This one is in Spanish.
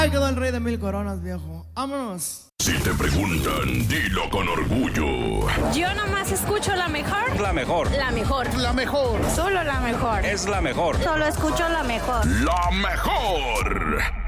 Ahí quedó el rey de 1000 coronas, viejo. Vámonos. Si te preguntan, dilo con orgullo. Yo nomás escucho la mejor. La mejor. La mejor. La mejor. Solo la mejor. Es la mejor. Solo escucho la mejor. La mejor.